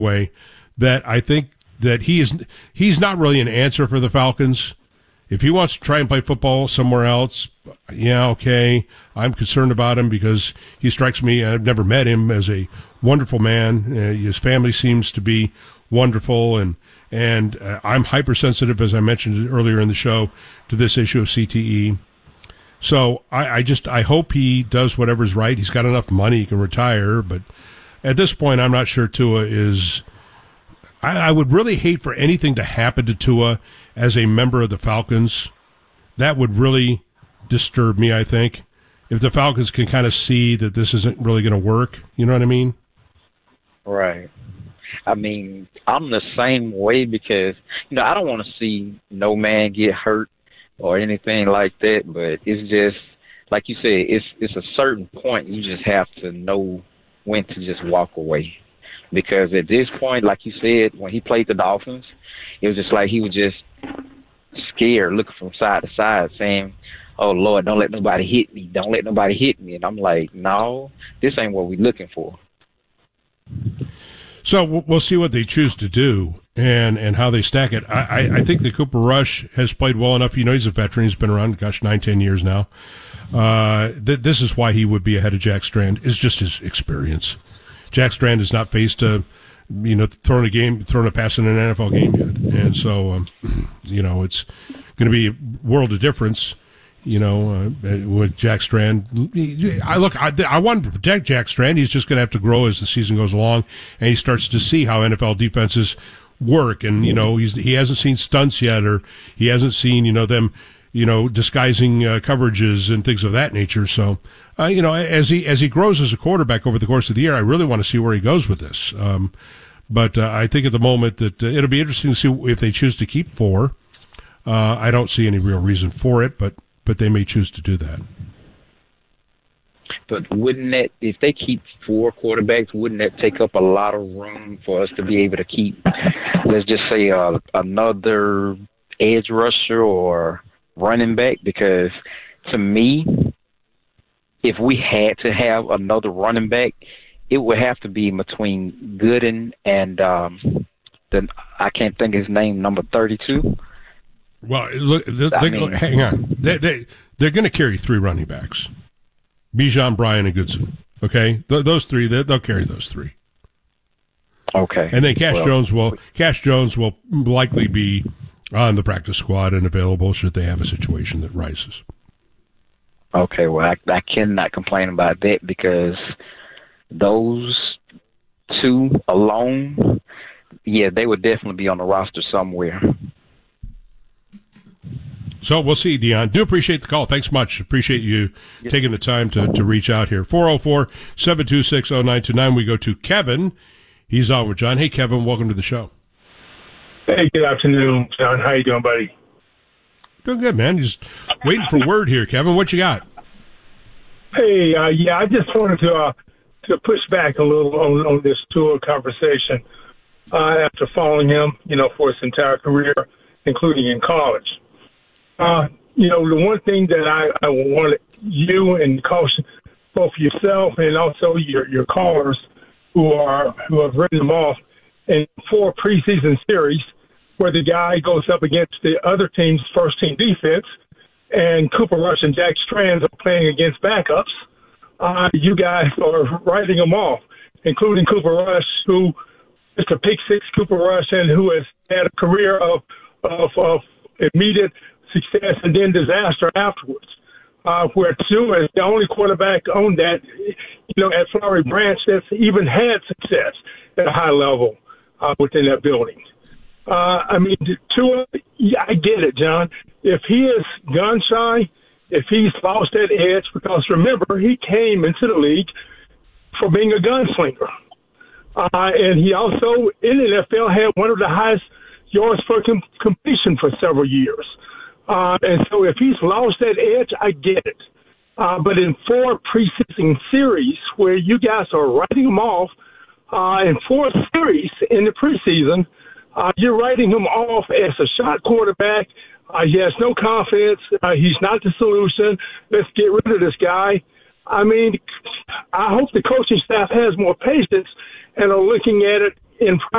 way that I think that he's not really an answer for the Falcons. If he wants to try and play football somewhere else, yeah, okay. I'm concerned about him because he strikes me, I've never met him, as a wonderful man. His family seems to be wonderful, and I'm hypersensitive, as I mentioned earlier in the show, to this issue of CTE. So I hope he does whatever's right. He's got enough money, he can retire, but at this point, I'm not sure Tua is. I would really hate for anything to happen to Tua as a member of the Falcons. That would really disturb me, I think. If the Falcons can kind of see that this isn't really going to work, you know what I mean? Right. I mean, I'm the same way because, I don't want to see no man get hurt or anything like that, but it's just, like you said, it's a certain point you just have to know when to just walk away. Because at this point, like you said, when he played the Dolphins, it was just like he was just scared, looking from side to side, saying, "Oh, Lord, don't let nobody hit me. Don't let nobody hit me." And I'm like, no, this ain't what we're looking for. So we'll see what they choose to do and how they stack it. I think that Cooper Rush has played well enough. He's a veteran. He's been around, 9-10 years now. This is why he would be ahead of Jack Strand, is just his experience. Jack Strand has not faced throwing a pass in an NFL game yet. And so, it's going to be a world of difference, with Jack Strand. I want to protect Jack Strand. He's just going to have to grow as the season goes along and he starts to see how NFL defenses work. And, he hasn't seen stunts yet, or he hasn't seen, them, disguising coverages and things of that nature. So, as he grows as a quarterback over the course of the year, I really want to see where he goes with this. But I think at the moment that it'll be interesting to see if they choose to keep 4. I don't see any real reason for it, but they may choose to do that. But wouldn't that, if they keep 4 quarterbacks, wouldn't that take up a lot of room for us to be able to keep, let's just say, another edge rusher or running back? Because to me, if we had to have another running back, it would have to be between Gooden and I can't think of his name, number 32. Well, look, hang on. They're going to carry 3 running backs: Bijan, Bryan, and Goodson. Okay, those 3, they'll carry those 3. Okay, and then Cash Jones will likely be on the practice squad and available should they have a situation that rises. Okay, well, I cannot complain about that because those 2 alone, yeah, they would definitely be on the roster somewhere. So we'll see, Dion. Do appreciate the call. Thanks much. Appreciate you taking the time to reach out here. 404-726-0929. We go to Kevin. He's on with John. Hey, Kevin, welcome to the show. Hey, good afternoon, John. How you doing, buddy? Doing good, man. Just waiting for word here, Kevin. What you got? Hey, I just wanted to push back a little on this Tua conversation after following him, for his entire career, including in college. The one thing that I want you and caution both yourself and also your callers who have written them off in 4 preseason series where the guy goes up against the other team's first team defense and Cooper Rush and Jack Strand are playing against backups. You guys are writing them off, including Cooper Rush, who is a pick 6 Cooper Rush and who has had a career of immediate success and then disaster afterwards. Where Tua is the only quarterback on that, at Flowery Branch that's even had success at a high level within that building. Tua, I get it, John. If he is gun shy, if he's lost that edge, because remember, he came into the league for being a gunslinger. And he also, in the NFL, had one of the highest yards per completion for several years. And so if he's lost that edge, I get it. But in 4 preseason series where you guys are writing him off, in 4 series in the preseason, you're writing him off as a shot quarterback. He has no confidence. He's not the solution. Let's get rid of this guy. I hope the coaching staff has more patience and are looking at it in